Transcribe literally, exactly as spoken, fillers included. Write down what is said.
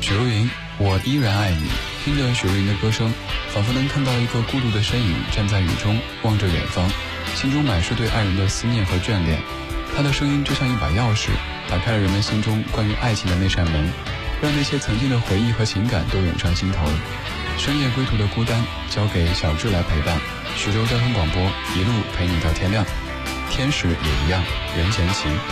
许茹芸，我依然爱你。听着许茹芸的歌声，仿佛能看到一个孤独的身影站在雨中，望着远方，心中满是对爱人的思念和眷恋。她的声音就像一把钥匙，打开了人们心中关于爱情的那扇门，让那些曾经的回忆和情感都涌上心头。深夜归途的孤单，交给小智来陪伴。徐州交通广播，一路陪你到天亮。天使也一样，人前情。